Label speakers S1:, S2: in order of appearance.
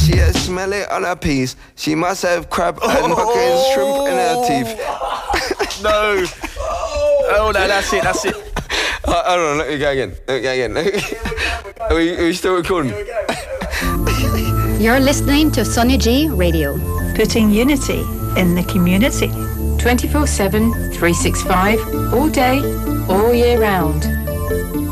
S1: she has smelly on her piece. She must have crab and fucking shrimp in her teeth.
S2: No. Oh, no, that's it.
S1: Hold on, let me go again. Are we still recording?
S3: You're listening to Sonny G Radio.
S4: Putting unity in the community.
S5: 24/7, 365, all day, all year round.